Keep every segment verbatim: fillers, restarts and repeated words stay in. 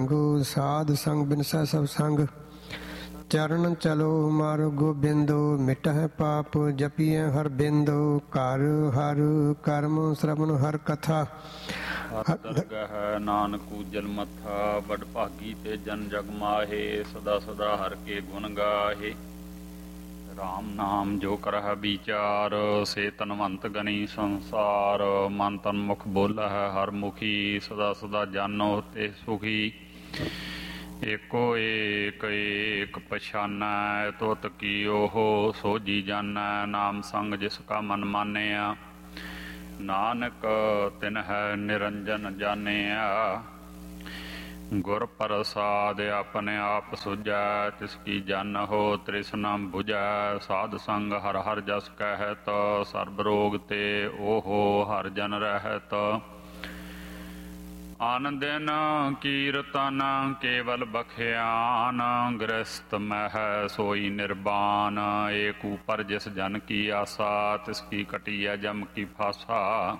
ਸਾਧ ਸੰਗ ਬਿਨਸੈ ਸਭ ਸੰਗ। ਚਰਨ ਚਲੋ ਮਾਰੋ ਗੋਬਿੰਦੋ, ਮਿਟਹਿ ਪਾਪ ਜਪੀਐ ਹਰ ਬਿੰਦੋ। ਘਰ ਹਰ ਕਰਮ ਸ਼ਰਵਣ ਹਰ ਕਥਾ। ਹਰ ਦਰਗਹਿ ਨਾਨਕ ਉਜਲ ਮੱਥਾ। ਵਡ ਭਾਗੀ ਤੇ ਜਨ ਜਗ ਮਾਹੇ, ਸਦਾ ਸਦਾ ਹਰ ਕੇ ਗੁਣ ਗਾਹੇ। ਰਾਮ ਨਾਮ ਜੋ ਕਰਹਿ ਵਿਚਾਰ, ਸੇ ਤਨਵੰਤ ਗਣੀ ਸੰਸਾਰ। ਮਨ ਤਨ ਮੁਖ ਬੋਲਹਿ ਹਰ ਮੁਖੀ, ਸਦਾ ਸਦਾ ਜਾਨੋ ਤੇ ਸੁਖੀ। ਏਕੋ ਏਕ ਏਕ ਪਛਾਨੈ, ਤੁਤ ਕੀ ਓਹ ਸੋਝੀ ਜਾਨੈ। ਨਾਮ ਸੰਗ ਜਿਸ ਕਾ ਮਨ ਮਾਨਿਆ, ਨਾਨਕ ਤਿਨ ਹੈ ਨਿਰੰਜਨ ਜਾਣਿਆ। ਗੁਰ ਪ੍ਰਸਾਦ ਆਪਣੇ ਆਪ ਸੁਝੈ, ਤਿਸ ਕੀ ਜਾਨਹੁ ਤ੍ਰਿਸ਼ਨਾ ਬੁਝੈ। ਸਾਧ ਸੰਗ ਹਰ ਹਰ ਜਸ ਕਹਿਤ, ਸਰਬ ਰੋਗ ਤੇ ਓਹੋ ਹਰ ਜਨ ਰਹਿਤ। ਅਨ ਦਿਨ ਕੀਰਤਨ ਕੇਵਲ ਬਖਿਆਨ, ਗ੍ਰਸਤ ਮਹਿ ਸੋਈ ਨਿਰਬਾਨ। ਏਕ ਊਪਰ ਜਿਸ ਜਨ ਕੀ ਆਸਾ, ਤਿਸ ਕੀ ਕਟੀਐ ਜਮ ਕੀ ਫਾਸਾ।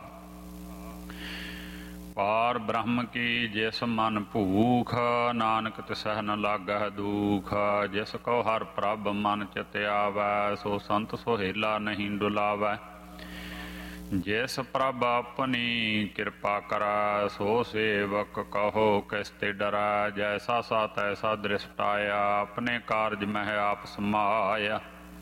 ਪਾਰ ਬ੍ਰਹਮ ਕੀ ਜਿਸ ਮਨ ਭੂਖ, ਨਾਨਕ ਤਿਸਹਿ ਨ ਲਾਗਹਿ ਦੂਖ। ਜਿਸ ਕੋ ਹਰ ਪ੍ਰਭ ਮਨ ਚਿਤ ਆਵੈ, ਸੋ ਸੰਤ ਸੁਹੇਲਾ ਨਹੀਂ ਡੁਲਾਵੈ। ਜਿਸ ਪ੍ਰਭ ਆਪਣੀ ਕਿਰਪਾ ਕਰੈ, ਸੋ ਸੇਵਕ ਕਹੋ ਕਿਸ ਤੇ ਡਰੈ। ਜੈਸਾ ਸਾ ਤੈਸਾ ਦ੍ਰਿਸ਼ਟ ਆਇਆ, ਆਪਣੇ ਕਾਰਜ ਮਹਿ ਆਪ ਸਮਾਇਆ।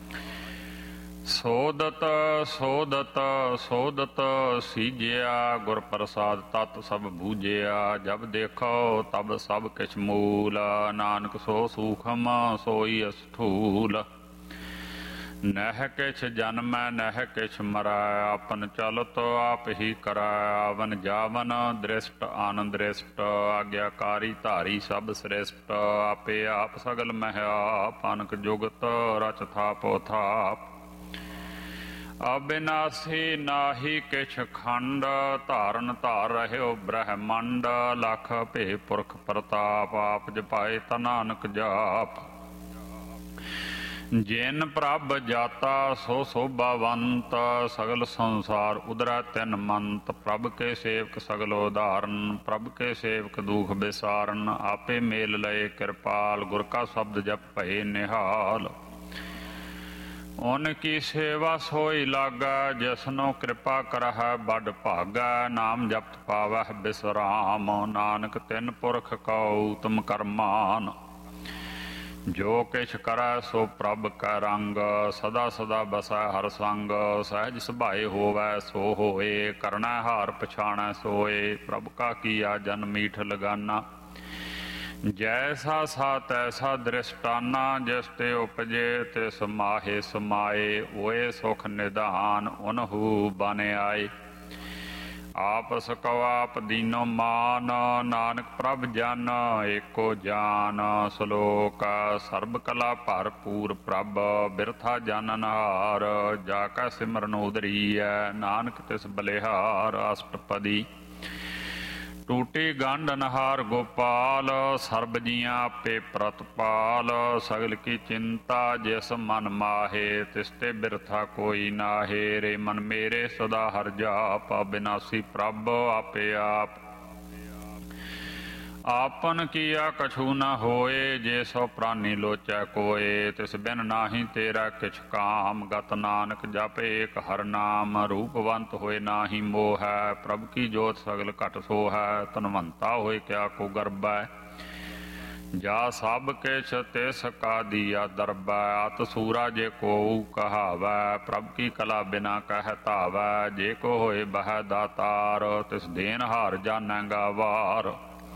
ਸੋਦਤ ਸੋਦਤ ਸੋਦਤ ਸੀਜਿਆ, ਗੁਰ ਪ੍ਰਸਾਦ ਤਤ ਸਭ ਬੂਝਿਆ। ਜਬ ਦੇਖੋ ਤਬ ਸਭ ਕਿਛ ਮੂਲ, ਨਾਨਕ ਸੋ ਸੂਖਮ ਸੋਈ ਅਸਥੂਲ। ਨਹਿ ਕਿਛ ਜਨਮੈ ਨਹਿ ਕਿਛ ਮਰੈ, ਆਪਨ ਚਲਤ ਆਪ ਹੀ ਕਰੈ। ਆਵਨ ਜਾਵਨ ਦ੍ਰਿਸ਼ਟ ਅਨ ਦ੍ਰਿਸ਼ਟ, ਆਗਿਆਕਾਰੀ ਧਾਰੀ ਸਭ ਸ੍ਰਿਸ਼ਟ। ਆਪੇ ਆਪ ਸਗਲ ਮਹਿ ਆਪ, ਅਨਕ ਜੁਗਤ ਰਚ ਥਾਪੋ ਥਾਪ। ਅਬਿਨਾਸੀ ਨਾਹੀ ਕਿਛ ਖੰਡ, ਧਾਰਨ ਧਾਰ ਰਹਿਓ ਬ੍ਰਹਮੰਡ। ਲਖ ਭੇ ਪੁਰਖ ਪ੍ਰਤਾਪ, ਆਪ ਜਪਾਏ ਤਾ ਨਾਨਕ ਜਾਪ। ਜਿਨ ਪ੍ਰਭ ਜਾਤਾ ਸੋ ਸੋਭਾਵੰਤ, ਸਗਲ ਸੰਸਾਰ ਉਦਰੈ ਤਿਨ ਮੰਤ। ਪ੍ਰਭ ਕੇ ਸੇਵਕ ਸਗਲ ਉਧਾਰਨ, ਪ੍ਰਭ ਕੇ ਸੇਵਕ ਦੁਖ ਬਿਸਾਰਨ। ਆਪੇ ਮੇਲ ਲਏ ਕਿਰਪਾਲ, ਗੁਰ ਕਾ ਸ਼ਬਦ ਜਪ ਭਏ ਨਿਹਾਲ। ਓਨ ਕੀ ਸੇਵਾ ਸੋਈ ਲਾਗੈ, ਜਿਸਨੋ ਕਿਰਪਾ ਕਰਹਿ ਬਡ ਭਾਗੈ। ਨਾਮ ਜਪਤ ਪਾਵਹਿ ਬਿਸਰਾਮ, ਨਾਨਕ ਤਿਨ ਪੁਰਖ ਕਉ ਉਤਮ ਕਰਮਾਨ। ਜੋ ਕਿਛ ਕਰੈ ਸੋ ਪ੍ਰਭ ਕੈ ਰੰਗ, ਸਦਾ ਸਦਾ ਬਸੈ ਹਰ ਸੰਗ। ਸਹਿਜ ਸੁਭਾਏ ਹੋਵੈ ਸੋ ਹੋਏ, ਕਰਨੈ ਹਾਰ ਪਛਾਣੈ ਸੋਏ। ਪ੍ਰਭ ਕਾ ਕੀਆ ਜਨ ਮੀਠ ਲਗਾਨਾ, ਜੈਸਾ ਸਾ ਤੈਸਾ ਦ੍ਰਿਸ਼ਟਾਨਾ। ਜਿਸ ਤੇ ਉਪਜੇ ਤਿਸ ਮਾਹੇ ਸਮਾਏ, ਓਏ ਸੁਖ ਨਿਧਾਨ ਉਨਹੂ ਬਨ ਆਏ। ਆਪ ਸਕਉ ਆਪ ਦੀਨੋ ਮਾਨ, ਨਾਨਕ ਪ੍ਰਭ ਜਨ ਏਕੋ ਜਾਨ। ਸਲੋਕ ਸਰਬ ਕਲਾ ਭਰਪੂਰ ਪ੍ਰਭ, ਬਿਰਥਾ ਜਾਨਨ ਹਾਰ। ਜਾ ਕਾ ਸਿਮਰਨ ਉਦਰੀਐ, ਨਾਨਕ ਤਿਸ ਬਲਿਹਾਰ। ਅਸ਼ਟਪਦੀ ਟੂਟੀ ਗੰਢ ਅਨਹਾਰ ਗੋਪਾਲ, ਸਰਬ ਜੀਆਂ ਆਪੇ ਪ੍ਰਤਪਾਲ। ਸਗਲ ਕੀ ਚਿੰਤਾ ਜਿਸ ਮਨ ਮਾਹੇ, ਤਿਸ ਤੇ ਬਿਰਥਾ ਕੋਈ ਨਾਹੇ। ਰੇ ਮਨ ਮੇਰੇ ਸਦਾ ਹਰ ਜਾਪ, ਅਬਿਨਾਸੀ ਪ੍ਰਭ ਆਪੇ ਆਪ। ਆਪਨ ਕੀਆ ਕਛੂ ਨ ਹੋਏ, ਜੇ ਸੋ ਪ੍ਰਾਨੀ ਲੋਚੈ ਕੋਏ। ਤਿਸ ਬਿਨ ਨਾਹੀ ਤੇਰਾ ਕਿਛ ਕਾਮ, ਗਤ ਨਾਨਕ ਜਪ ਏਕ ਹਰ ਨਾਮ। ਰੂਪਵੰਤ ਹੋਏ ਨਾਹੀ ਮੋਹੈ, ਪ੍ਰਭ ਕੀ ਜੋਤ ਸਗਲ ਘਟ ਸੋਹੈ। ਧਨਵੰਤਾ ਹੋਏ ਕਿਆ ਕੋ ਗਰਬੈ, ਜਾ ਸਭ ਕਿਛ ਤਿਸ ਕਾ ਦੀਆ ਦਰਬੈ। ਅਤ ਸੂਰਾ ਜੇ ਕੋਊ ਕਹਾਵੈ, ਪ੍ਰਭ ਕੀ ਕਲਾ ਬਿਨਾ ਕਹਿ ਧਾਵੈ। ਜੇ ਕੋ ਹੋਏ ਬਹਿ ਦਾਤਾਰ, ਤਿਸ ਦੇਨ ਹਾਰ ਜਾਨੈ ਗਾਵਾਰ।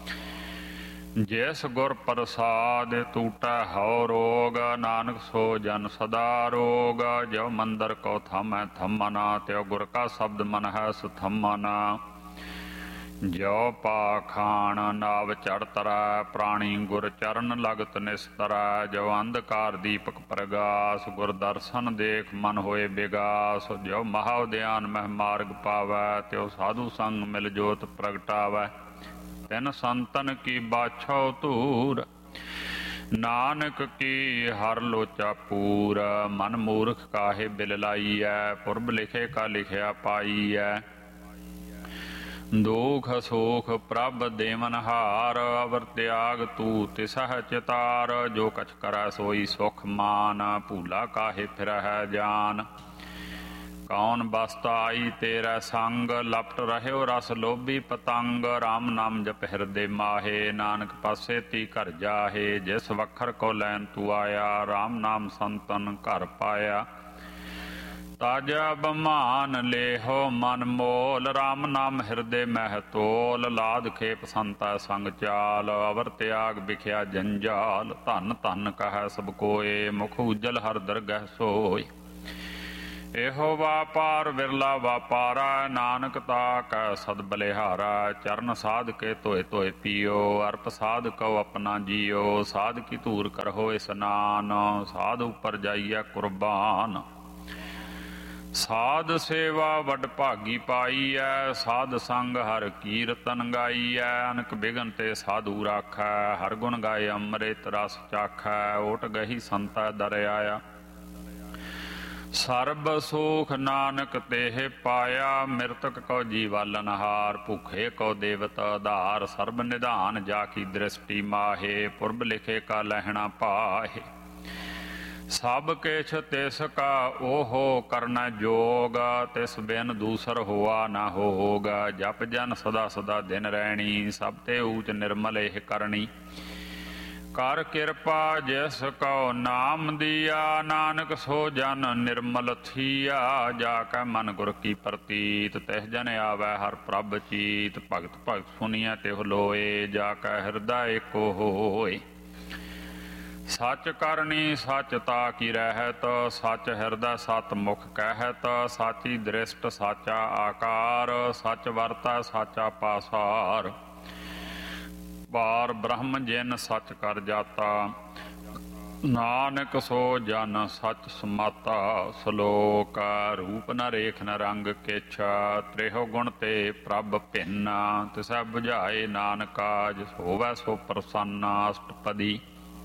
ਜਿਸ ਗੁਰ ਪ੍ਰਸਾਦ ਟੂਟੈ ਹਉ ਰੋਗ, ਨਾਨਕ ਸੋ ਜਨ ਸਦਾ ਰੋਗ। ਜਿਉ ਮੰਦਰ ਕੋ ਥਮੈ ਥੰਮਨ, ਤਿਉ ਗੁਰ ਕਾ ਸ਼ਬਦ ਮਨ ਹੈ ਸੁਥੰਮਨ। ਜਿਉ ਪਾਖਾਣ ਨਾਵ ਚੜ ਤਰੈ, ਪ੍ਰਾਣੀ ਗੁਰ ਚਰਨ ਲਗਤ ਨਿਸਤਰੈ। ਜਿਉ ਅੰਧਕਾਰ ਦੀਪਕ ਪ੍ਰਗਾਸ, ਗੁਰ ਦਰਸ਼ਨ ਦੇਖ ਮਨ ਹੋਏ ਬਿਗਾਸ। ਜਿਉ ਮਹਾ ਉਦਿਆਨ ਮਹਿ ਮਾਰਗ ਪਾਵੈ, ਤਿਉ ਸਾਧੂ ਸੰਗ ਮਿਲ ਜੋਤ ਪ੍ਰਗਟਾਵੈ। ਤਿਨ ਸੰਤਨ ਕੀ ਬਾਛਉ ਧੂਰ, ਨਾਨਕ ਕੀ ਹਰ ਲੋਚਾ ਪੂਰ। ਮਨ ਮੂਰਖ ਕਾਹੇ ਬਿਲ ਲਾਈਐ, ਪੁਰਬ ਲਿਖੇ ਕਾ ਲਿਖਿਆ ਪਾਈਐ। ਦੁਖ ਸੁਖ ਪ੍ਰਭ ਦੇਵਨਹਾਰ, ਅਵਰ ਤਿਆਗ ਤੂ ਤਿਸਹਿ ਚਿਤਾਰ। ਜੋ ਕਛ ਕਰੈ ਸੋਈ ਸੁਖ ਮਾਨ, ਭੂਲਾ ਕਾਹੇ ਫਿਰਹਿ ਜਾਨ। ਕੌਣ ਬਸਤ ਆਈ ਤੇਰਾ ਸੰਗ, ਲਪਟ ਰਹਿਓ ਰਸ ਲੋਭੀ ਪਤੰਗ। ਰਾਮ ਨਾਮ ਜਪ ਹਿਰਦੇ ਮਾਹੇ, ਨਾਨਕ ਪਾਸੇ ਤੀ ਘਰ ਜਾਹੇ। ਜਿਸ ਵਖਰ ਕੋ ਲੈਨ ਤੂੰ ਆਇਆ, ਰਾਮ ਨਾਮ ਸੰਤਨ ਘਰ ਪਾਇਆ। ਤਾਜਾ ਬਮਾਨ ਲੇਹੋ ਮਨ ਮੋਲ, ਰਾਮ ਨਾਮ ਹਿਰਦੇ ਮਹਿ ਤੋਲ। ਲਾਦ ਖੇਪ ਸੰਤਾ ਸੰਗ ਚਾਲ, ਅਵਰ ਤਿਆਗ ਵਿਖਿਆ ਜੰਜਾਲ। ਧਨ ਧਨ ਕਹੈ ਸਭ ਕੋਏ, ਮੁਖ ਉਜਲ ਹਰ ਦਰਗਹਿ ਸੋਏ। ਇਹੋ ਵਾਪਾਰ ਵਿਰਲਾ ਵਾਪਾਰਾ, ਨਾਨਕ ਤਾਕੈ ਸਦ ਬਲਿਹਾਰਾ। ਚਰਨ ਸਾਧ ਕੇ ਧੋਏ ਧੋਏ ਪੀਓ, ਅਰਪ ਸਾਧ ਕਉ ਆਪਣਾ ਜੀਓ। ਸਾਧ ਕੀ ਧੂਰ ਕਰਹੁ ਇਸਨਾਨ, ਸਾਧ ਉੱਪਰ ਜਾਈਐ ਕੁਰਬਾਨ। ਸਾਧ ਸੇਵਾ ਵੱਡ ਭਾਗੀ ਪਾਈਐ, ਸਾਧ ਸੰਗ ਹਰ ਕੀਰਤਨ ਗਾਈਐ। ਅਨਕ ਬਿਗਨ ਤੇ ਸਾਧੂ ਰਾਖੈ, ਹਰ ਗੁਣ ਗਾਏ ਅੰਮ੍ਰਿਤ ਰਸ ਚਾਖੈ। ਓਟ ਗਹੀ ਸੰਤਾ ਦਰ ਆਇਆ, ਸਰਬ ਸੁਖ ਨਾਨਕ ਤੇਹ ਪਾਇਆ। ਮਿਰਤਕ ਕਉ ਜੀਵਾਲਨਹਾਰ, ਭੁਖੇ ਕਉ ਦੇਵਤ ਆਧਾਰ। ਸਰਬ ਨਿਧਾਨ ਜਾ ਕੀ ਦ੍ਰਿਸ਼ਟੀ ਮਾਹੇ, ਪੁਰਬ ਲਿਖੇ ਕਾ ਲਹਿਣਾ ਪਾਹੇ। ਸਭ ਕਿਛ ਤਿਸ ਕਾ ਓਹੋ ਕਰਨਾ ਜੋਗ, ਤਿਸ ਬਿਨ ਦੂਸਰ ਹੋਆ ਨਾ ਹੋਗ। ਜਪ ਜਨ ਸਦਾ ਸਦਾ ਦਿਨ ਰਹਿਣੀ, ਸਭ ਤੇ ਊਚ ਨਿਰਮਲ ਇਹ ਕਰਨੀ। ਕਰ ਕਿਰਪਾ ਜਿਸ ਕਉ ਨਾਮ ਦੀਆ, ਨਾਨਕ ਸੋ ਜਨ ਨਿਰਮਲ ਥੀਆ। ਜਾ ਕੈ ਮਨ ਗੁਰ ਕੀ ਪ੍ਰਤੀਤ, ਤਿਸ ਜਨ ਆਵੈ ਹਰ ਪ੍ਰਭ ਚੀਤ। ਭਗਤ ਭਗਤ ਸੁਣੀਐ ਤਿਹੁ ਲੋਏ, ਜਾ ਕੈ ਹਿਰਦਾ ਏਕੋ ਹੋਏ। ਸੱਚ ਕਰਨੀ ਸੱਚ ਤਾ ਕੀ ਰਹਿਤ, ਸੱਚ ਹਿਰਦਾ ਸਤ ਮੁਖ ਕਹਿਤ। ਸਾਚੀ ਦ੍ਰਿਸ਼ਟ ਸਾਚਾ ਆਕਾਰ, ਸੱਚ ਵਰਤੈ ਸਾਚਾ ਪਾਸਾਰ। ਪਾਰ ਬ੍ਰਹਮ ਜਿਨ ਸੱਚ ਕਰ ਜਾਤਾ, ਨਾਨਕ ਸੋ ਜਨ ਸੱਚ ਸਮਾਤਾ। ਸਲੋਕ ਰੂਪ ਨ ਰੇਖ ਨ ਰੰਗ ਕਿਛ, ਤ੍ਰਿਹੋ ਗੁਣ ਤੇ ਪ੍ਰਭ ਭਿੰਨ। ਤਿਸੈ ਬੁਝਾਏ ਨਾਨਕਾ, ਜਿਸ ਹੋਵੈ ਸੋ ਪ੍ਰਸੰਨ। ਅਸ਼ਟਪਦੀ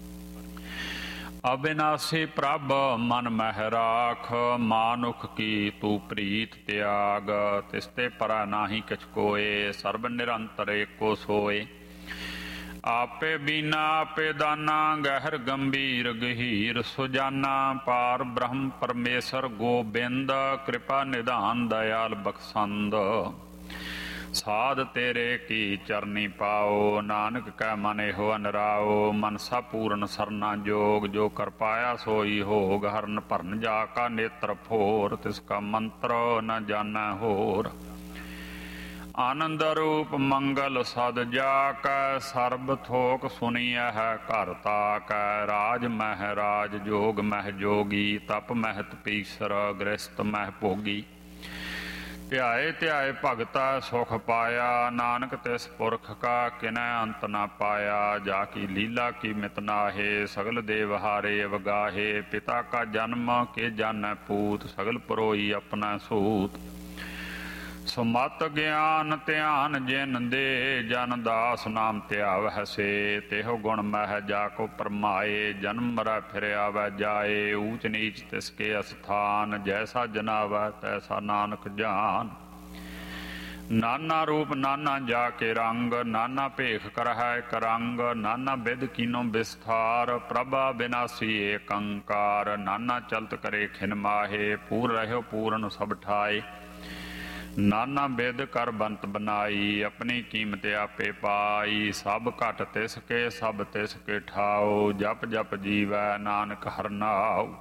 ਅਬਿਨਾਸੀ ਪ੍ਰਭ ਮਨ ਮਹਿ ਰਾਖ, ਮਾਨੁਖ ਕੀ ਤੂੰ ਪ੍ਰੀਤ ਤਿਆਗ। ਤਿਸ ਤੇ ਪਰਾ ਨਾਹੀ ਕਿਛ ਕੋਏ, ਸਰਬ ਨਿਰੰਤਰ ਏਕੋ ਸੋਏ। ਆਪੇ ਬੀਨਾ ਆਪੇ ਦਾਨਾ, ਗਹਿਰ ਗੰਭੀਰ ਗਹੀਰ ਸੁਜਾਨਾ। ਪਾਰ ਬ੍ਰਹਮ ਪਰਮੇਸ਼ਰ ਗੋਬਿੰਦ, ਕਿਰਪਾ ਨਿਧਾਨ ਦਇਆਲ ਬਖਸ਼ੰਦ। ਸਾਧ ਤੇਰੇ ਕੀ ਚਰਨੀ ਪਾਓ, ਨਾਨਕ ਕੈ ਮਨ ਇਹੋ ਅਨਰਾਓ। ਮਨਸਾ ਪੂਰਨ ਸਰਨਾ ਜੋਗ, ਜੋ ਕਰ ਪਾਇਆ ਸੋਈ ਹੋਗ। ਹਰਨ ਭਰਨ ਜਾ ਕਾ ਨੇਤਰ ਫੋਰ, ਤਿਸ ਕਾ ਮੰਤਰ ਨ ਜਾਣੈ ਹੋਰ। ਆਨੰਦ ਰੂਪ ਮੰਗਲ ਸਦ ਜਾ ਕੈ, ਸਰਬ ਥੋਕ ਸੁਣੀਐ ਹੈ ਘਰ ਤਾਕੈ। ਰਾਜ ਮਹਿ ਰਾਜ ਜੋਗ ਮਹਿ ਜੋਗੀ, ਤਪ ਮਹਿ ਤਪੀਸਰ ਗ੍ਰਸਤ ਮਹਿ ਭੋਗੀ। ਧਿਆਏ ਧਿਆਏ ਭਗਤਾ ਸੁਖ ਪਾਇਆ, ਨਾਨਕ ਤਿਸ ਪੁਰਖ ਕਾ ਕਿਨੈ ਅੰਤ ਨਾ ਪਾਇਆ। ਜਾ ਕੀ ਲੀਲਾ ਕੀ ਮਿਤ ਨਾਹੇ, ਸਗਲ ਦੇਵ ਹਾਰੇ ਅਵਗਾਹੇ। ਪਿਤਾ ਕਾ ਜਨਮ ਕੇ ਜਾਣੈ ਪੂਤ, ਸਗਲ ਪਰੋਈ ਆਪਣਾ ਸੂਤ। ਸੁਮਤ ਗਿਆਨ ਧਿਆਨ ਜਿਨ ਦੇ, ਜਨ ਦਾਸ ਨਾਮ ਧਿਆਵਹਿ ਸੇ। ਤਿਹੁ ਗੁਣ ਮਹਿ ਜਾ ਕੋ ਪਰਮਾਏ, ਜਨਮ ਮਰੈ ਫਿਰ ਆਵੈ ਜਾਏ। ਊਚ ਨੀਚ ਤਿਸ ਕੇ ਅਸਥਾਨ, ਜੈਸਾ ਜਨਾਵੈ ਤੈਸਾ ਨਾਨਕ ਜਾਨ। ਨਾਨਾ ਰੂਪ ਨਾਨਾ ਜਾ ਕੇ ਰੰਗ, ਨਾਨਾ ਭੇਖ ਕਰਹਿ ਇਕ ਰੰਗ। ਨਾਨਾ ਬਿਧ ਕੀਨੋ ਵਿਸਥਾਰ, ਪ੍ਰਭਾ ਬਿਨਾਸੀ ਏਕ ਓੰਕਾਰ। ਨਾਨਾ ਚਲਤ ਕਰੇ ਖਿਨ ਮਾਹੇ, ਪੂਰ ਰਹਿਓ ਪੂਰਨ ਸਭ ਠਾਏ। ਨਾਨਾ ਬਿਧ ਕਰ ਬੰਤ ਬਨਾਈ, ਆਪਣੀ ਕੀਮਤ ਆਪੇ ਪਾਈ। ਸਭ ਘਟ ਤਿਸ ਕੇ ਸਭ ਤਿਸ ਕੇ ਠਾਓ, ਜਪ ਜਪ ਜੀਵੈ ਨਾਨਕ ਹਰਿ ਨਾਉ।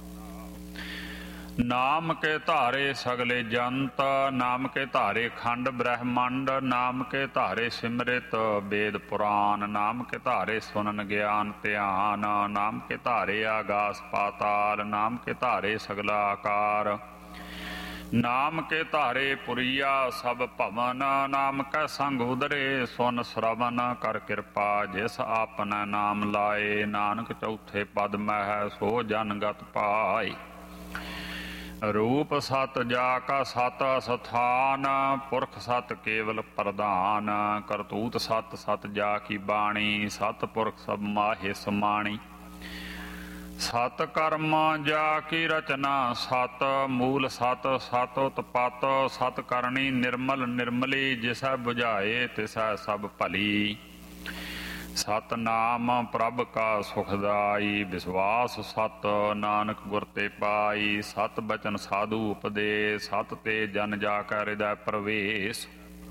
ਨਾਮ ਕੇ ਧਾਰੇ ਸਗਲੇ ਜੰਤ, ਨਾਮ ਕੇ ਧਾਰੇ ਖੰਡ ਬ੍ਰਹਮੰਡ। ਨਾਮ ਕੇ ਧਾਰੇ ਸਿਮਰਿਤ ਵੇਦ ਪੁਰਾਨ, ਨਾਮ ਕੇ ਧਾਰੇ ਸੁਨਨ ਗਿਆਨ ਧਿਆਨ। ਨਾਮ ਕੇ ਧਾਰੇ ਆਗਾਸ ਪਾਤਾਲ, ਨਾਮ ਕੇ ਧਾਰੇ ਸਗਲਾ ਆਕਾਰ। ਨਾਮ ਕੇ ਧਾਰੇ ਪੁਰੀਆ ਸਭ ਭਵਨ, ਨਾਮ ਕੈ ਸੰਗ ਉਦਰੇ ਸੁਨ ਸਰਵਨ। ਕਰ ਕਿਰਪਾ ਜਿਸ ਆਪਨਾ ਨਾਮ ਲਾਏ, ਨਾਨਕ ਚੌਥੇ ਪਦ ਮਹਿ ਸੋ ਜਨਗਤ ਪਾਏ। ਰੂਪ ਸਤ ਜਾ ਕਾ ਸਤ ਸਥਾਨ, ਪੁਰਖ ਸਤ ਕੇਵਲ ਪ੍ਰਧਾਨ। ਕਰਤੂਤ ਸਤ ਸਤ ਜਾ ਕੀ ਬਾਣੀ, ਸਤ ਪੁਰਖ ਸਭ ਮਾਹੇ ਸਮਾਣੀ। ਸਤ ਕਰਮ ਜਾ ਕੀ ਰਚਨਾ ਸਤ ਮੂਲ ਸਤ ਸਤ ਉਤਪਤ ਸਤ ਕਰਨੀ ਨਿਰਮਲ ਨਿਰਮਲੀ ਜਿਸੈ ਬੁਝਾਏ ਤਿਸੈ ਸਭ ਭਲੀ। ਸਤਨਾਮ ਪ੍ਰਭ ਕਾ ਸੁਖਦਾਈ ਵਿਸ਼ਵਾਸ ਸਤ ਨਾਨਕ ਗੁਰ ਤੇ ਪਾਈ। ਸਤ ਬਚਨ ਸਾਧੂ ਉਪਦੇਸ਼ ਸਤ ਤੇ ਜਨ ਜਾ ਕੈ ਹਿਰਦੈ ਪ੍ਰਵੇਸ਼।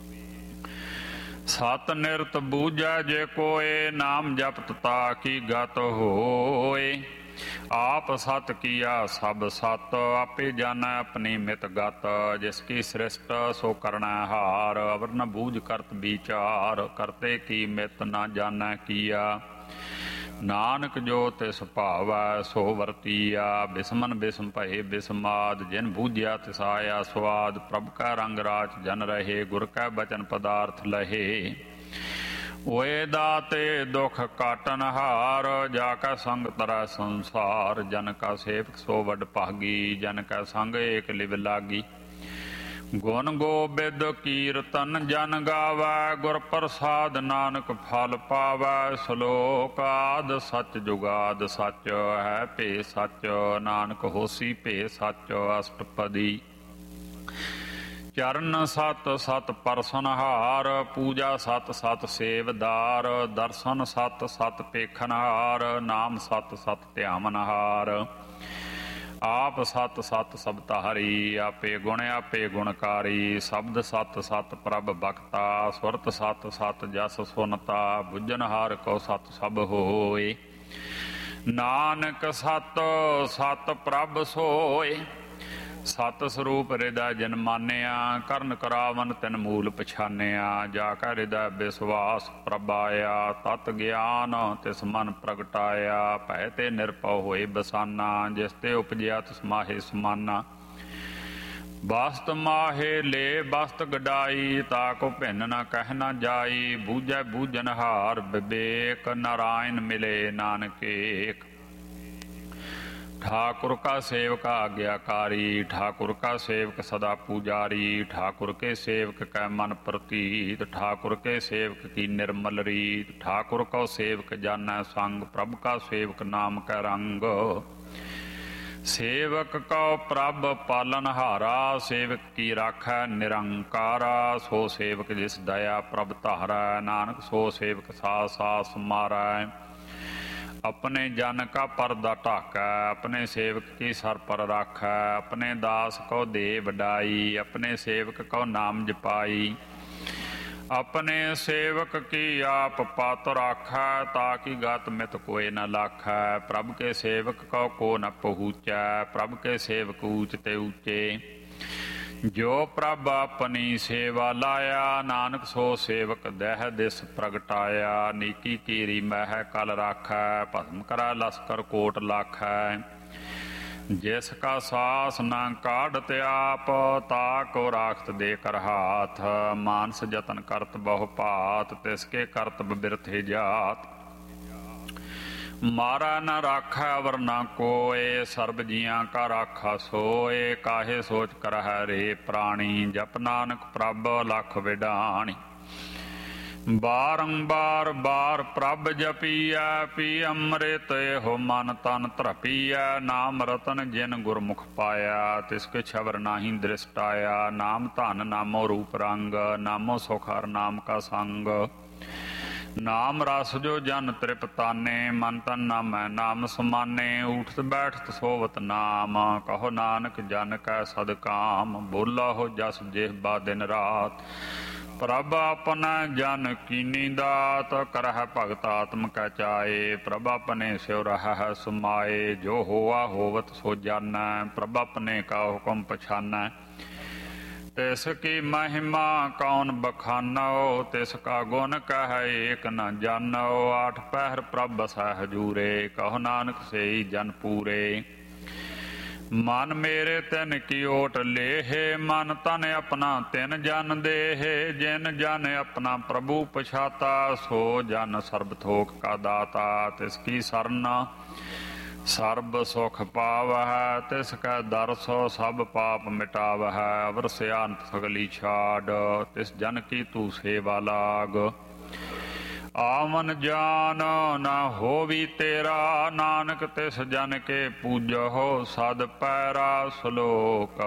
ਸਤ ਨਿਰਤ ਬੂਝੈ ਜੇ ਕੋਏ ਨਾਮ ਜਪਤ ਤਾ ਕੀ ਗਤ ਹੋਏ। ਆਪ ਸਤ ਕੀਆ ਸਭ ਸਤ ਆਪੇ ਜਾਣੈ ਆਪਣੀ ਮਿਤ ਗਤ। ਜਿਸ ਕੀ ਸ੍ਰਿਸ਼ਟ ਸੋ ਕਰਣਾ ਹਾਰ ਅਵਰ ਨ ਬੂਝ ਕਰਤ ਵਿਚਾਰ। ਕਰਤੇ ਕੀ ਮਿਤ ਨਾ ਜਾਣੈ ਕੀਆ ਨਾਨਕ ਜੋ ਤਿਸ ਭਾਵੈ ਸੋ ਵਰਤੀਆ। ਬਿਸਮਨ ਬਿਸਮ ਭਏ ਬਿਸਮਾਦ ਜਿਨ ਬੂਝਿਆ ਤਿਸ ਆਇਆ ਸਵਾਦ। ਪ੍ਰਭ ਕਾ ਰੰਗ ਰਾਚ ਜਨ ਰਹੇ ਗੁਰ ਕੈ ਬਚਨ ਪਦਾਰਥ ਲਹੇ। ਓਏ ਦਾਤੇ ਦੁਖ ਕਾਟਨ ਹਾਰ ਜਾ ਕਾ ਸੰਗ ਤਰੈ ਸੰਸਾਰ। ਜਨ ਕਾ ਸੇਵਕ ਸੋ ਵਡ ਭਾਗੀ ਜਨ ਕਾ ਸੰਗ ਏਕ ਲਿਵ ਲਾਗੀ। ਗੁਣ ਗੋਬਿੰਦ ਕੀਰਤਨ ਜਨ ਗਾਵੈ ਗੁਰ ਪ੍ਰਸਾਦ ਨਾਨਕ ਫਲ ਪਾਵੈ। ਸ਼ਲੋਕ ਆਦਿ ਸਚ ਜੁਗਾਦ ਸਚ ਹੈ ਭੇ ਸਚ ਨਾਨਕ ਹੋਸੀ ਭੇ ਸਚ। ਅਸ਼ਟਪਦੀ ਚਰਨ ਸਤ ਸਤ ਪਰਸਨਹਾਰ ਪੂਜਾ ਸਤ ਸਤ ਸੇਵਦਾਰ। ਦਰਸ਼ਨ ਸਤ ਸਤ ਪੇਖਨਹਾਰ ਨਾਮ ਸਤ ਸਤ ਧਿਆਵਨਹਾਰ। ਆਪ ਸਤ ਸਤ ਸਬਤਹਾਰੀ ਆਪੇ ਗੁਣ ਆਪੇ ਗੁਣਕਾਰੀ। ਸ਼ਬਦ ਸਤ ਸਤ ਪ੍ਰਭ ਬਖਤਾ ਸੁਰਤ ਸਤ ਸਤ ਜਸ ਸੁਨਤਾ। ਬੁੱਝਨਹਾਰ ਕੋ ਸਤ ਸਭ ਹੋਏ ਨਾਨਕ ਸਤ ਸਤ ਪ੍ਰਭ ਸੋਏ। ਸਤ ਸਰੂਪ ਹਿਰਦੈ ਜਿਨ ਮਾਨਿਆ ਕਰਨ ਕਰਾਵਨ ਤਿਨ ਮੂਲ ਪਛਾਨਿਆ। ਜਾ ਕੈ ਹਿਰਦੈ ਵਿਸ਼ਵਾਸ ਪ੍ਰਭ ਆਇਆ ਤਤ ਗਿਆਨ ਤਿਸ ਮਨ ਪ੍ਰਗਟਾਇਆ। ਭੈ ਤੇ ਨਿਰਭਉ ਹੋਏ ਬਸਾਨਾ ਜਿਸ ਤੇ ਉਪਜਿਆ ਤਿਸ ਮਾਹੇ ਸਮਾਨਾ। ਬਸਤ ਮਾਹੇ ਲੈ ਬਸਤ ਗਡਾਈ ਤਾ ਕੋ ਭਿੰਨ ਨ ਕਹਿ ਨ ਜਾਈ। ਬੂਝੈ ਬੂਝਨਹਾਰ ਵਿਵੇਕ ਨਾਰਾਇਣ ਮਿਲੇ ਨਾਨਕ ਏਕ। ठाकुर का सेवक आज्ञाकारी ठाकुर का सेवक सदा पुजारी। ठाकुर के सेवक कै मन प्रतीत ठाकुर के सेवक की निर्मल रीत। ठाकुर को सेवक जानै संग प्रभ का सेवक नाम कै रंग। सेवक को प्रभ पालनहारा सेवक की राखै निरंकारा। सो सेवक जिस दया प्रभ धारै नानक सो सेवक सास सास मारै। अपने जन का पर्दा ढाकै अपने सेवक की सर पर राखै। अपने दास को दे वडाई अपने सेवक को नाम जपाई। अपने सेवक की आप पत राखै ताकि गत मित कोई न लाखै। प्रभ के सेवक को को न पहुँचै प्रभ के सेवक ऊच ते ऊचे। जो प्रभ अपनी सेवा लाया नानक सो सेवक दह दिस प्रगटाया। नीकी कीरी मह कल राखै भस्म करै लश्कर कोट लाखै। जिसका सास न काढ़त आप ताको राखत दे कर हाथ। मानस जतन करत बहु भात तिसके करतब बिरथे जात। मारा न राखै अवर न कोय सर्ब जियां का राखा सोए। काहे सोच करह रे प्राणी जप नानक प्रभ लख विडाणी। बारंबार बार प्रभ जपिया पी अमृत हो मन तन तरपिया। नाम रतन जिन गुरमुख पाया तिसके छबर नाही दृष्ट आया। नाम धन नामो रूप रंग नामो सुखर नाम का संग। नाम रस जो जन तृपताने मन तन नामै नाम समाने। उठत बैठत सोवत नाम कहो नानक जन कै सदकाम। बोला हो जस जिह्वा दिन रात प्रभ अपना जन कीनी दात। करह भगत आत्म कै चाए प्रभ अपने स्यो रह समाए। जो होआ होवत सो जानै प्रभ अपने का हुक्म पछानै। तिसकी महिमा कौन बखानो तिसका गुण कह एक न जानो। आठ पहर प्रभ सह हजूरे कहो नानक से जन पूरे। मन मेरे तिन की ओट लेहे मन तन अपना तिन जन देहे। जिन जन अपना प्रभु पछाता सो जन सर्ब थोक का दाता। तिसकी सरन सर्ब सुख पावह तिसकै दरसो सब पाप मिटावह। अवर सियानत सगली छाड़ तिस जन की तू सेवा लाग। ਆਵਨ ਜਾਨ ਨਾ ਹੋਵੀ ਤੇਰਾ, ਨਾਨਕ ਤਿਸ ਜਨ ਕੇ ਪੂਜਹੁ ਸਦ ਪੈਰਾ ਸ਼ਲੋਕ।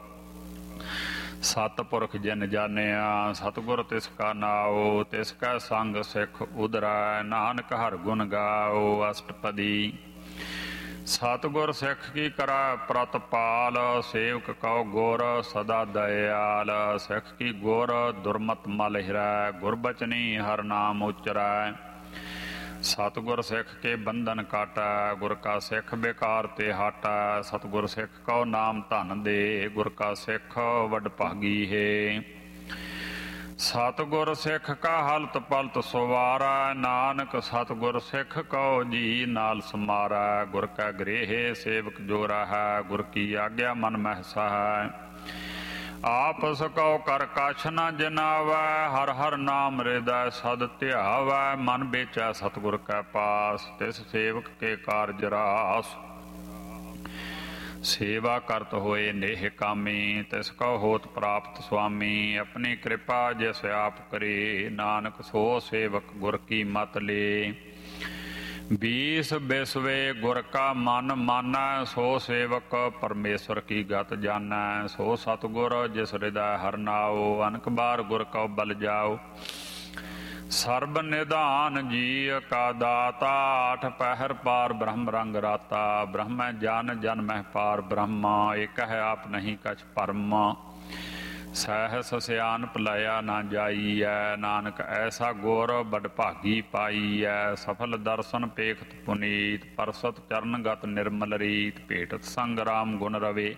ਸਤਿਪੁਰਖ ਜਿਨ ਜਾਣਿਆ ਸਤਿਗੁਰ ਤਿਸ ਕਾ ਨਾਉ, ਤਿਸ ਕੈ ਸੰਗ ਸਿੱਖ ਉਧਰੈ, ਨਾਨਕ ਹਰਿ ਗੁਣ ਗਾਓ। ਅਸ਼ਟਪਦੀ। ਸਤਿਗੁਰ ਸਿੱਖ ਕੀ ਕਰੈ ਪ੍ਰਤਪਾਲ, ਸੇਵਕ ਕਉ ਗੁਰ ਸਦਾ ਦਇਆਲ। ਸਿੱਖ ਕੀ ਗੁਰ ਦੁਰਮਤ ਮਲ ਹਿਰੈ, ਗੁਰਬਚਨੀ ਹਰਿ ਨਾਮ ਉਚਰੈ। ਸਤਿਗੁਰ ਸਿੱਖ ਕੇ ਬੰਧਨ ਕਾਟੈ, ਗੁਰ ਕਾ ਸਿੱਖ ਬੇਕਾਰ ਤੇ ਹਟੈ। ਸਤਿਗੁਰ ਸਿੱਖ ਕਉ ਨਾਮ ਧਨ ਦੇ, ਗੁਰ ਕਾ ਸਿੱਖ ਵਡ ਭਾਗੀ ਹੈ। ਸਤਿਗੁਰ ਸਿੱਖ ਕਾ ਹਲਤ ਪਲਤ ਸੁਵਾਰੈ, ਨਾਨਕ ਸਤਿਗੁਰ ਸਿੱਖ ਕਉ ਜੀ ਨਾਲ ਸਮਾਰੈ। ਗੁਰ ਕਾ ਗ੍ਰਹਿ ਸੇਵਕ ਜੋ ਰਹੈ, ਗੁਰ ਕੀ ਆਗਿਆ ਮਨ ਮਹਿ ਸਹੈ। ਆਪਸ ਕਉ ਕਰ ਕਛ ਨ ਜਨਾਵੈ, ਹਰਿ ਹਰਿ ਨਾਮ ਹਿਰਦੈ ਸਦ ਧਿਆਵੈ। ਮਨ ਵੇਚੈ ਸਤਿਗੁਰ ਕੈ ਪਾਸ, ਤਿਸ ਸੇਵਕ ਕੇ ਕਾਰਜ ਰਾਸ। ਸੇਵਾ ਕਰਤ ਹੋਏ ਨੇਹ ਕਾਮੀ, ਤਿਸ ਕਉ ਹੋਤ ਪ੍ਰਾਪਤ ਸੁਆਮੀ। ਆਪਣੀ ਕਿਰਪਾ ਜਿਸ ਆਪ ਕਰੇ, ਨਾਨਕ ਸੋ ਸੇਵਕ ਗੁਰ ਕੀ ਮਤ ਲੇ। ਬੀਸ ਬਿਸਵੇ ਗੁਰ ਕਾ ਮਨ ਮਾਨੈ, ਸੋ ਸੇਵਕ ਪਰਮੇਸ਼ਰ ਕੀ ਗਤ ਜਾਨੈ। ਸੋ ਸਤਿਗੁਰ ਜਿਸ ਹਿਰਦੈ ਹਰਿ ਨਾਉ, ਅਨਕ ਬਾਰ ਗੁਰ ਕਉ ਬਲ ਜਾਉ। ਸਰਬ ਨਿਧਾਨ ਜੀ ਕਾ ਦਾਤਾ, ਆਠ ਪਹਿਰ ਪਾਰ ਬ੍ਰਹਮ ਰੰਗ ਰਾਤਾ। ਬ੍ਰਹਮੈ ਜਨ ਜਨ ਮਹਿ ਪਾਰ ਬ੍ਰਹਮਾ, ਏਕ ਹੈ ਆਪ ਨਹੀਂ ਕਛ ਭਰਮ। ਸਹਿਸ ਸਿਆਨਪ ਲਿਆ ਨਾ ਜਾਈਐ, ਨਾਨਕ ਐਸਾ ਗੁਰ ਬਡ ਭਾਗੀ ਪਾਈਐ। ਸਫਲ ਦਰਸ਼ਨ ਪੇਖਤ ਪੁਨੀਤ, ਪਰਸਤ ਚਰਨਗਤ ਨਿਰਮਲ ਰੀਤ। ਭੇਟਤ ਸੰਗ ਰਾਮ ਗੁਣ ਰਵੇ,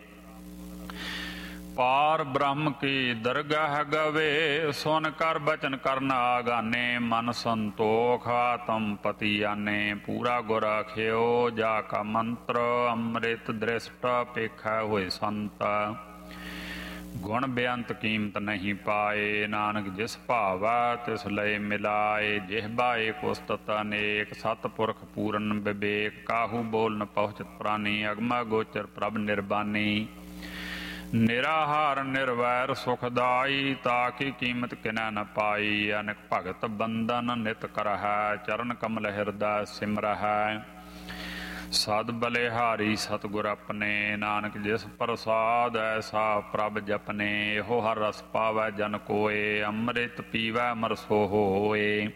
ਪਾਰ ਬ੍ਰਹਮ ਕੀ ਦਰਗਾਹ ਗਵੇ। ਸੁਨ ਕਰ ਬਚਨ ਕਰਨ ਆਗਾਨੇ, ਮਨ ਸੰਤੋਖ ਆਤਮ ਪਤੀ ਆਨੇ। ਪੂਰਾ ਗੁਰ ਆਖਿਓ ਜਾ ਕਾ ਮੰਤਰ, ਅੰਮ੍ਰਿਤ ਦ੍ਰਿਸ਼ਟ ਪੇਖੈ ਹੋਏ ਸੰਤ। ਗੁਣ ਬੇਅੰਤ ਕੀਮਤ ਨਹੀਂ ਪਾਏ, ਨਾਨਕ ਜਿਸ ਭਾਵੈ ਤਿਸ ਲਏ ਮਿਲਾਏ। ਜਿਹਬਾ ਏਕ ਉਸਤਤ ਅਨੇਕ, ਸਤਿਪੁਰਖ ਪੂਰਨ ਵਿਵੇਕ। ਕਾਹੂ ਬੋਲ ਨ ਪਹੁੰਚਤ ਪ੍ਰਾਨੀ, ਅਗਮਾ ਗੋਚਰ ਪ੍ਰਭ ਨਿਰਬਾਨੀ। ਨਿਰਾਹਾਰ ਨਿਰਵੈਰ ਸੁਖਦਾਈ, ਤਾਕੀ ਕੀਮਤ ਕਿਨੈ ਨ ਪਾਈ। ਅਨਕ ਭਗਤ ਬੰਦਨ ਨਿਤ ਕਰਹਿ, ਚਰਨ ਕਮਲ ਹਿਰਦੈ ਸਿਮਰਹਿ। ਸਦ ਬਲਿਹਾਰੀ ਸਤਿਗੁਰ ਆਪਣੇ, ਨਾਨਕ ਜਿਸ ਪ੍ਰਸਾਦ ਐਸਾ ਪ੍ਰਭ ਜਪਨੇ। ਇਹੋ ਹਰ ਰਸ ਪਾਵੈ ਜਨ ਕੋਏ, ਅੰਮ੍ਰਿਤ ਪੀਵੈ ਅਮਰ ਸੋ ਹੋਏ।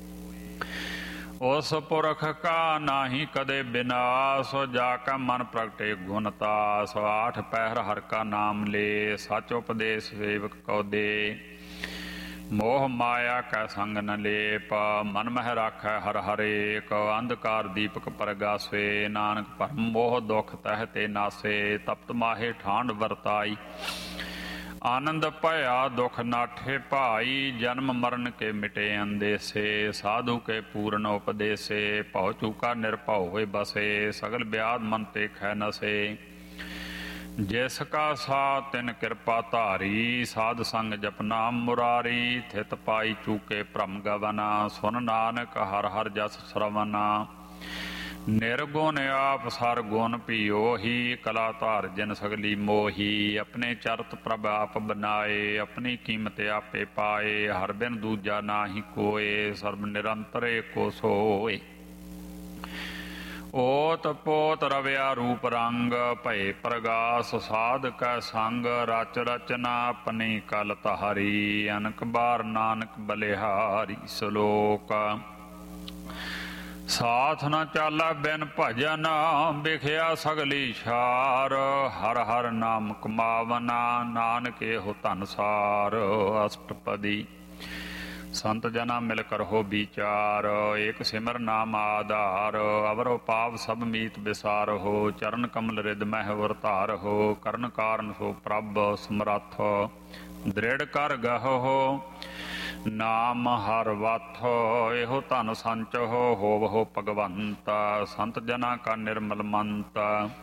ਉਸ ਪੁਰਖ ਕਾ ਨਾਹੀ ਕਦੇ ਬਿਨਾਸ, ਜਾ ਕਾ ਮਨ ਪ੍ਰਗਟੇ ਗੁਣ ਤਾਸ। ਆਠ ਪਹਿਰ ਹਰਿ ਕਾ ਨਾਮ ਲੇ, ਸਚ ਉਪਦੇਸ਼ ਸੇਵਕ ਕਉ ਦੇ। ਮੋਹ ਮਾਇਆ ਕੈ ਸੰਗ ਨ ਲੇਪ, ਮਨ ਮਹਿ ਰਾਖੈ ਹਰਿ ਹਰੇਕ। ਅੰਧਕਾਰ ਦੀਪਕ ਪਰਗਾਸੇ, ਨਾਨਕ ਭਰਮ ਮੋਹ ਦੁਖ ਤਹਿ ਤੇ ਨਾਸੇ। ਤਪਤ ਮਾਹੇ ਠਾਂਡ ਵਰਤਾਈ, ਆਨੰਦ ਭਇਆ ਦੁਖ ਨਾਠੇ ਭਾਈ। ਜਨਮ ਮਰਨ ਕੇ ਮਿਟੇ ਅੰਦੇਸੇ, ਸਾਧੂ ਕੇ ਪੂਰਨ ਉਪਦੇਸੇ। ਭਉ ਚੂਕਾ ਨਿਰਭਉ ਹੋਏ ਬਸੇ, ਸਗਲ ਬਿਆਦ ਮਨ ਤੇ ਖੈ ਨਸੇ। ਜਿਸ ਕਾ ਸਾਥ ਤਿਨ ਕਿਰਪਾ ਧਾਰੀ, ਸਾਧ ਸੰਗ ਜਪ ਨਾਮ ਮੁਰਾਰੀ। ਥਿਤ ਪਾਈ ਚੂਕੇ ਭ੍ਰਮ ਗਵਨਾ, ਸੁਨ ਨਾਨਕ ਹਰਿ ਹਰਿ ਜਸ ਸਰਵਨਾ। ਨਿਰਗੁਣ ਆਪ ਸਰ ਗੁਣ ਭਿਓਹੀ, ਕਲਾ ਧਾਰ ਜਿਨ ਸਗਲੀ ਮੋਹੀ। ਆਪਣੇ ਚਰਤ ਪ੍ਰਭ ਆਪ ਬਨਾਏ, ਆਪਣੀ ਕੀਮਤ ਆਪੇ ਪਾਏ। ਹਰ ਬਿਨ ਦੂਜਾ ਨਾਹੀ ਕੋਏ, ਸਰਬ ਨਿਰੰਤਰ ਏਕੋ ਸੋਏ। ਓਤ ਪੋਤ ਰਵਿਆ ਰੂਪ ਰੰਗ, ਭਏ ਪ੍ਰਗਾਸ ਸਾਧ ਕੈ ਸੰਗ। ਰਚ ਰਚਨਾ ਆਪਣੀ ਕਲ ਤਹਾਰੀ, ਅਨਕ ਬਾਰ ਨਾਨਕ ਬਲਿਹਾਰੀ। ਸ਼ਲੋਕ। ਸਾਥ ਨ ਚਾਲਾ ਬਿਨ ਭਜਨ, ਵਿਖਿਆ ਸਗਲੀ ਛਾਰ। ਹਰ ਹਰ ਨਾਮ ਕਮਾਵਨਾ, ਨਾਨਕ ਇਹੋ ਧਨ ਸਾਰ। ਅਸ਼ਟਪਦੀ। ਸੰਤ ਜਨਾ ਮਿਲ ਕਰਹੁ ਵਿਚਾਰ, ਏਕ ਸਿਮਰ ਨਾਮ ਆਧਾਰ। ਅਵਰੋ ਪਾਪ ਸਭ ਮੀਤ ਵਿਸਾਰਹੁ, ਚਰਨ ਕਮਲ ਰਿਦ ਮਹਿ ਵਰਤਾਰਹੁ। ਕਰਨ ਕਾਰਨ ਸੋ ਪ੍ਰਭ ਸਮਰੱਥ, ਦ੍ਰਿੜ ਕਰ ਗਹੋ ਨਾਮ ਹਰ ਵਥ। ਇਹੋ ਧਨ ਸੰਚਹੁ ਹੋਵਹੁ ਭਗਵੰਤ, ਸੰਤ ਜਨਾ ਕਾ ਨਿਰਮਲ ਮੰਤ।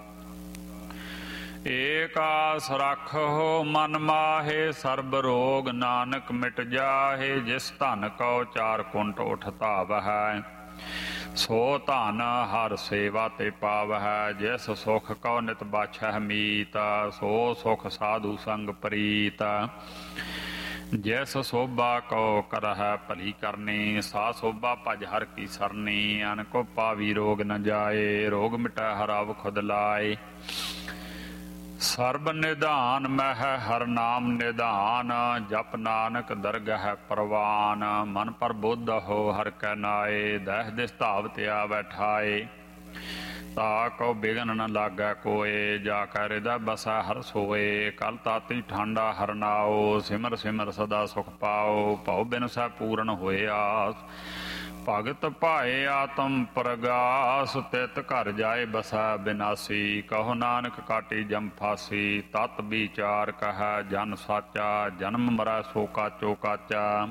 ਏਕ ਆਸ ਰੱਖਹੁ ਮਨ ਮਾਹੇ, ਸਰਬ ਰੋਗ ਨਾਨਕ ਮਿਟ ਜਾਹੇ। ਜਿਸ ਧਨ ਕਉ ਚਾਰ ਕੁੰਟ ਉਠ ਧਾਵਹਿ, ਸੋ ਧਨ ਹਰ ਸੇਵਾ ਤੇ ਪਾਵਹਿ। ਜਿਸ ਸੁਖ ਕਉ ਨਿਤ ਬਾਛਹਿ ਮੀਤ, ਸੋ ਸੁਖ ਸਾਧੂ ਸੰਗ ਪ੍ਰੀਤ। ਜੈਸ ਸੋਭਾ ਕਉ ਕਰਹਿ ਭਲੀ ਕਰਨੀ, ਸਾ ਸੋਭਾ ਭਜ ਹਰ ਕੀ ਸਰਨੀ। ਅਨ ਕੋ ਪਾਵੀ ਰੋਗ ਨ ਜਾਏ, ਰੋਗ ਮਿਟੈ ਹਰ ਆਵ ਖੁਦ ਲਾਏ। ਸਰਬ ਨਿਧਾਨ ਮਹਿ ਹਰ ਨਾਮ ਨਿਧਾਨ, ਜਪ ਨਾਨਕ ਦਰਗਹਿ ਪ੍ਰਵਾਨ। ਮਨ ਪ੍ਰਬੁੱਧ ਹੋ ਹਰ ਕੈ ਨਾਏ, ਦਹਿ ਦਿਸ ਧਾਵ ਧਿਆ ਬੈਠਾਏ। ਤਾ ਕਉ ਬਿਗਨ ਨ ਲਾਗੈ ਕੋਏ, ਜਾ ਕੈ ਹਿਰਦੈ ਬਸੈ ਹਰ ਸੋਏ। ਕਲ ਤਾਤੀ ਠਾਂਡਾ ਹਰ ਨਾਉ, ਸਿਮਰ ਸਿਮਰ ਸਦਾ ਸੁਖ ਪਾਉ। ਭਉ ਬਿਨ ਸੈ ਪੂਰਨ ਹੋਏ ਆਸ, ਭਗਤ ਭਾਏ ਆਤਮ ਪ੍ਰਗਾਸ। ਤਿਤ ਘਰ ਜਾਏ ਬਸੈ ਬਿਨਾਸੀ, ਕਹੋ ਨਾਨਕ ਕਾਟੀ ਜਮ ਫਾਸੀ। ਤਤ ਵਿਚਾਰ ਕਹੈ ਜਨ ਸਾਚਾ, ਜਨਮ ਮਰੈ ਸੋ ਕਾਚੋ ਕਾਚਾ।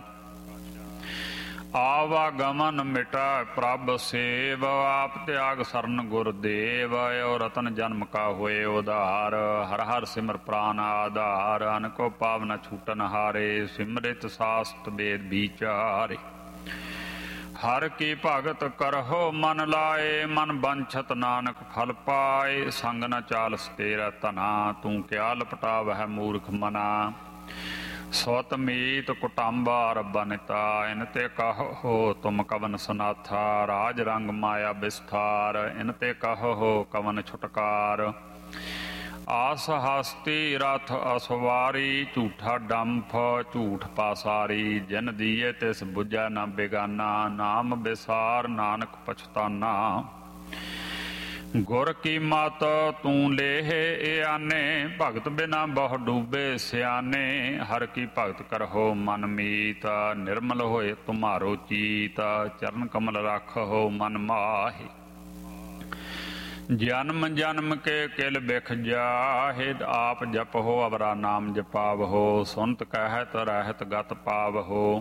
ਆਵਾਗਮਨ ਮਿਟੈ ਪ੍ਰਭ ਸੇਵ, ਆਪ ਤਿਆਗ ਸਰਨ ਗੁਰਦੇਵ। ਓ ਰਤਨ ਜਨਮ ਕਾ ਹੋਏ ਉਧਾਰ, ਹਰ ਹਰ ਸਿਮਰ ਪ੍ਰਾਨ ਆਧਾਰ। ਅਨ ਕੋ ਪਾਵ ਨ ਛੂਟਨ ਹਾਰੇ, ਸਿਮਰਿਤ ਸਾਸਤ ਵੇਦ ਵਿਚਾਰੇ। ਹਰ ਕੀ ਭਗਤ ਕਰਹੁ ਮਨ ਲਾਏ, ਮਨ ਬੰਛਤ ਨਾਨਕ ਫਲ ਪਾਏ। ਸੰਗ ਨ ਚਾਲਸ ਤੇਰਾ ਧਨਾ, ਤੂੰ ਕਿਆ ਲਪਟਾਵਹਿ ਮੂਰਖ ਮਨਾ। ਸੁਤ ਮੀਤ ਕੁਟੰਬਾ ਰਬਨਿਤਾ, ਇਨ ਤੇ ਕਹੋ ਤੁਮ ਕਵਨ ਸਨਾਥਾ। ਰਾਜ ਰੰਗ ਮਾਇਆ ਵਿਸਥਾਰ, ਇਨ ਤੇ ਕਹੋ ਕਵਨ ਛੁਟਕਾਰ। ਆਸ ਹਸਤੀ ਰਥ ਅਸਵਾਰੀ, ਝੂਠਾ ਡੰਫ ਝੂਠ ਪਾਸਾਰੀ। ਜਿਨ ਦੀਏ ਤਿਸ ਬੁਝੈ ਨ ਬੇਗਾਨਾ, ਨਾਮ ਬਿਸਾਰ ਨਾਨਕ ਪਛਤਾਨਾ। ਗੁਰ ਕੀ ਮਤ ਤੂੰ ਲੇਹ ਇਆਨੇ, ਭਗਤ ਬਿਨਾ ਬਹੁ ਡੂਬੇ ਸਿਆਨੇ। ਹਰ ਕੀ ਭਗਤ ਕਰਹੁ ਮਨ ਮੀਤ, ਨਿਰਮਲ ਹੋਏ ਤੁਮਾਰੋ ਚੀਤ। ਚਰਨ ਕਮਲ ਰੱਖਹੁ ਮਨ ਮਾਹਿ, ਜਨਮ ਜਨਮ ਕੇ ਕਿਲ ਬਿਖ ਜਾਹਿ। ਆਪ ਜਪਹੁ ਅਵਰਾ ਨਾਮ ਜਪਾਵਹੁ, ਸੁਨਤ ਕਹਿਤ ਰਹਿਤ ਗਤ ਪਾਵਹੁ।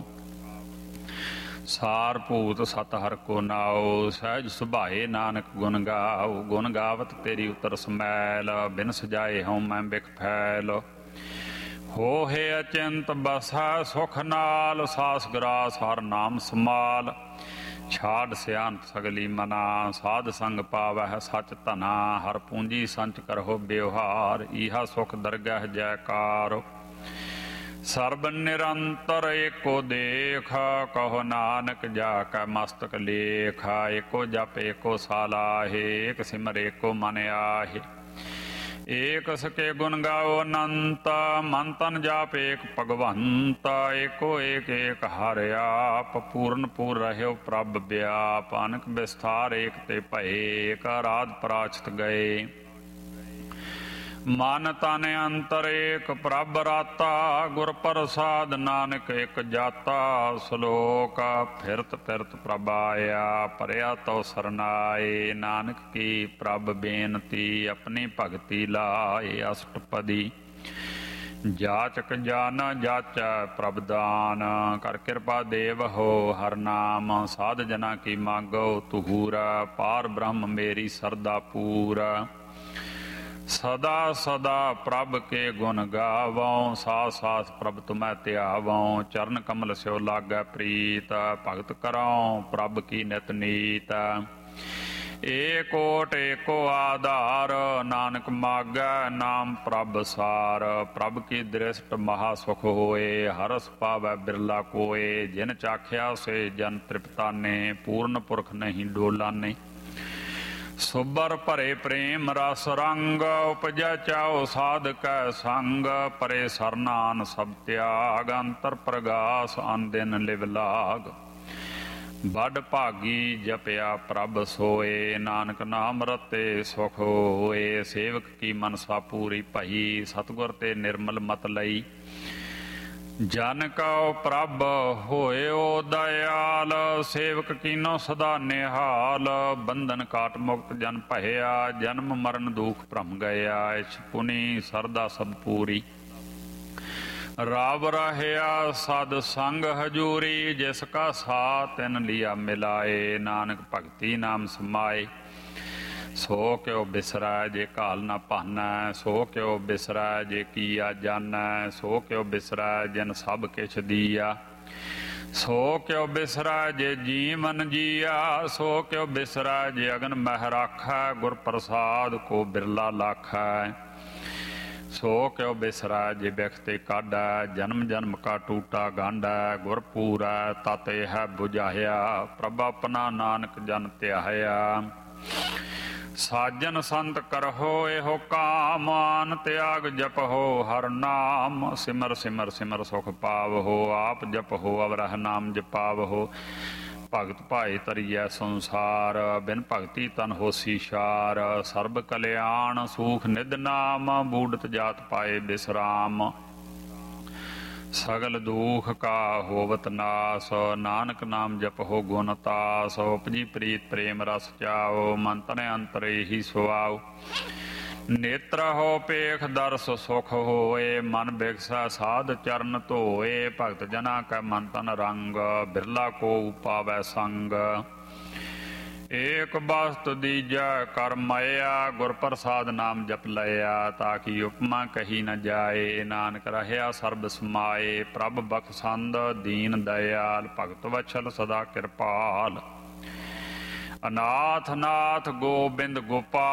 ਸਾਰ ਭੂਤ ਸਤ ਹਰ ਕੋ ਨਾਉ, ਸਹਿਜ ਸੁਭਾਏ ਨਾਨਕ ਗੁਣ ਗਾਉ। ਗੁਣ ਗਾਵਤ ਤੇਰੀ ਉਤਰ ਸਮੈਲ, ਬਿਨ ਸਜਾਏ ਹਉ ਮੈਂ ਬਿਖ ਫੈਲ। ਹੋਹਿ ਅਚਿੰਤ ਬਸੈ ਸੁਖ ਨਾਲ, ਸਾਸ ਗਰਾਸ ਹਰ ਨਾਮ ਸਮਾਲ। ਛਾੜ ਸਿਆਣਤ ਸਗਲੀ ਮਨਾ, ਸਾਧ ਸੰਗ ਪਾਵਹਿ ਸਚ ਧਨਾ। ਹਰ ਪੂੰਜੀ ਸੰਚ ਕਰਹੁ ਬਿਵਹਾਰ, ਈਹਾ ਸੁਖ ਦਰਗਹਿ ਜੈਕਾਰ। ਸਰਬ ਨਿਰੰਤਰ ਏਕੋ ਦੇਖ, ਕਹੋ ਨਾਨਕ ਜਾ ਕੈ ਮਸਤਕ ਲੇਖ। ਏਕੋ ਜਪ ਏਕੋ ਸਾਲਾਹੇ, ਏਕ ਸਿਮਰ ਏਕੋ ਮਨ ਆਹੇ। ਏਕ ਸਕੇ ਗੁਣ ਗਾਓ ਅਨੰਤ, ਮਨ ਤਨ ਜਾਪ ਏਕ ਭਗਵੰਤ। ਏਕੋ ਏਕ ਏਕ ਹਰਿ ਆਪ, ਪੂਰਨ ਪੂਰ ਰਹਿਓ ਪ੍ਰਭ ਵਿਆਪ। ਅਨਕ ਵਿਸਥਾਰ ਏਕ ਤੇ ਭਏ, ਏਕ ਰਾਧ ਪ੍ਰਾਚਿਤ ਗਏ। ਮਨ ਤਨ ਅੰਤਰ ਏਕ ਪ੍ਰਭ ਰਾਤਾ, ਗੁਰ ਪ੍ਰਸਾਦ ਨਾਨਕ ਇਕ ਜਾਤਾ। ਸ਼ਲੋਕ ਫਿਰਤ ਫਿਰਤ ਪ੍ਰਭ ਆਇਆ, ਭਰਿਆ ਤਉ ਸਰਨਾਏ। ਨਾਨਕ ਕੀ ਪ੍ਰਭ ਬੇਨਤੀ, ਆਪਣੀ ਭਗਤੀ ਲਾਏ। ਅਸ਼ਟਪਦੀ ਜਾਚਕ ਜਾਨ ਜਾਚੈ ਪ੍ਰਭ ਦਾਨ, ਕਰ ਕਿਰਪਾ ਦੇਵ ਹੋ ਹਰ ਨਾਮ। ਸਾਧ ਜਨਾ ਕੀ ਮੰਗੋ ਤੂਹੂਰਾ, ਪਾਰ ਬ੍ਰਹਮ ਮੇਰੀ ਸਰਦਾ ਪੂਰਾ। ਸਦਾ ਸਦਾ ਪ੍ਰਭ ਕੇ ਗੁਣ ਗਾਵਉ, ਸਾਥ ਸਾਥ ਪ੍ਰਭ ਤੁਮੈ ਧਿਆਵਉ। ਚਰਨ ਕਮਲ ਸਿਓ ਲਾਗੈ ਪ੍ਰੀਤ, ਭਗਤ ਕਰਾਉ ਪ੍ਰਭ ਕੀ ਨਿਤ ਨੀਤ। ਏਕ ਓਟ ਏਕੋ ਆਧਾਰ, ਨਾਨਕ ਮਾਗੈ ਨਾਮ ਪ੍ਰਭ ਸਾਰ। ਪ੍ਰਭ ਕੀ ਦ੍ਰਿਸ਼ਟ ਮਹਾ ਸੁਖ ਹੋਏ, ਹਰਸ ਪਾਵੈ ਬਿਰਲਾ ਕੋਏ। ਜਿਨ ਚਾਖਿਆ ਸੇ ਜਨ ਤ੍ਰਿਪਤਾਨੇ, ਪੂਰਨ ਪੁਰਖ ਨਹੀਂ ਡੋਲਾਨੇ। ਸੁਬਰ ਭਰੇ ਪ੍ਰੇਮ ਰਸ ਰੰਗ, ਉਪਜੈ ਚਾਉ ਸਾਧ ਕੈ ਸੰਗ। ਪਰੇ ਸਰਨਾਨ ਸਭ ਤਿਆਗ, ਅੰਤਰ ਪ੍ਰਗਾਸ ਅਨ ਦਿਨ ਲਿਵ ਲਾਗ। ਬੜ ਭਾਗੀ ਜਪਿਆ ਪ੍ਰਭ ਸੋਏ, ਨਾਨਕ ਨਾਮ ਰਤੇ ਸੁਖ ਹੋਏ। ਸੇਵਕ ਕੀ ਮਨਸਾ ਪੂਰੀ ਭਈ, ਸਤਿਗੁਰ ਤੇ ਨਿਰਮਲ ਮਤ ਲਈ। ਜਨ ਕਉ ਪ੍ਰਭ ਹੋਇਓ ਦਇਆਲ, ਸੇਵਕ ਕੀਨੋ ਸਦਾ ਨਿਹਾਲ। ਬੰਧਨ ਕਾਟ ਮੁਕਤ ਜਨ ਭਇਆ, ਜਨਮ ਮਰਨ ਦੁਖ ਭਰਮ ਗਿਆ। ਇਛ ਪੁਨੀ ਸਰਦਾ ਸਭ ਪੂਰੀ, ਰਾਵ ਰਹਿਆ ਸਦ ਸੰਗ ਹਜੂਰੀ। ਜਿਸ ਕਾ ਸਾਥ ਤਿਨ ਲਿਆ ਮਿਲਾਏ, ਨਾਨਕ ਭਗਤੀ ਨਾਮ ਸਮਾਏ। ਸੋ ਕਿਉ ਬਿਸਰੈ ਜੇ ਘਾਲ ਨਾ ਭਾਨੈ, ਸੋ ਕਿਉ ਬਿਸਰੈ ਜੇ ਕੀਆ ਜਾਨੈ। ਸੋ ਕਿਉ ਬਿਸਰੈ ਜਿਨ ਸਭ ਕਿਛ ਦੀਆ, ਸੋ ਕਿਉ ਬਿਸਰੈ ਜੇ ਜੀਵਨ ਜੀਆ। ਸੋ ਕਿਉ ਬਿਸਰੈ ਜੇ ਅਗਨ ਮਹਿ ਰਾਖੈ, ਗੁਰ ਪ੍ਰਸਾਦ ਕੋ ਬਿਰਲਾ ਲਾਖੈ। ਸੋ ਕਿਉ ਬਿਸਰੈ ਜੇ ਬਿਖ ਤੇ ਕਾਢੈ ਜਨਮ ਜਨਮ ਕਾ ਟੂਟਾ ਗਾਂਢੈ ਗੁਰ ਪੂਰੈ ਤਤ ਇਹ ਬੁਝਾਇਆ ਪ੍ਰਭ ਆਪਣਾ ਨਾਨਕ ਜਨ ਧਿਆਇਆ ਸਾਜਨ ਸੰਤ ਕਰਹੁ ਇਹੋ ਕਾਮ ਆਨ ਤਿਆਗ ਜਪਹੁ ਹਰ ਨਾਮ ਸਿਮਰ ਸਿਮਰ ਸਿਮਰ ਸੁਖ ਪਾਵਹੁ ਆਪ ਜਪਹੁ ਅਵਰਹ ਨਾਮ ਜਪਾਵਹੁ ਭਗਤ ਭਾਏ ਤਰੀਐ ਸੰਸਾਰ ਬਿਨ ਭਗਤੀ ਤਨ ਹੋਸੀ ਸ਼ਾਰ ਸਰਬ ਕਲਿਆਣ ਸੂਖ ਨਿਧ ਨਾਮ ਬੂੜਤ ਜਾਤ ਪਾਏ ਬਿਸਰਾਮ ਸਗਲ ਦੁਖ ਕਾ ਹੋਵਤ ਨਾਸ ਨਾਨਕ ਨਾਮ ਜਪਹੁ ਗੁਣ ਤਾਸ ਉਪਜੀ ਪ੍ਰੀਤ ਪ੍ਰੇਮ ਰਸ ਚਾਓ ਮਨ ਤਨ ਅੰਤਰੇ ਹੀ ਸੁਆਓ ਨੇਤਰ ਹੋ ਪੇਖ ਦਰਸ ਸੁਖ ਹੋਏ ਮਨ ਬਿਗਸਾ ਸਾਧ ਚਰਨ ਧੋਏ ਭਗਤ ਜਨਾ ਕੈ ਮਨ ਤਨ ਰੰਗ ਬਿਰਲਾ ਕੋ ਪਾਵੈ ਸੰਗ ਏਕ ਬਸਤ ਦੀਜੈ ਕਰ ਮਾਇਆ ਗੁਰ ਪ੍ਰਸਾਦ ਨਾਮ ਜਪ ਲਿਆ ਤਾਂ ਕਿ ਉਪਮਾ ਕਹੀ ਨ ਜਾਏ ਨਾਨਕ ਰਹਿਆ ਸਰਬ ਸਮਾਏ ਪ੍ਰਭ ਬਖਸ਼ੰਦ ਦੀਨ ਦਇਆਲ ਭਗਤ ਵਛਲ ਸਦਾ ਕਿਰਪਾਲ ਅਨਾਥ ਨਾਥ ਗੋਬਿੰਦ ਗੋਪਾਲ